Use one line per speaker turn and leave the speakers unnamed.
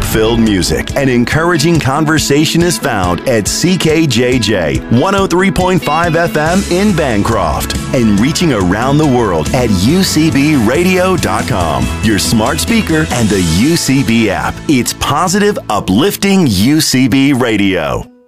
hope-filled music and encouraging conversation is found at CKJJ 103.5 FM in Bancroft and reaching around the world at UCBradio.com, your smart speaker and the UCB app. It's positive, uplifting UCB Radio.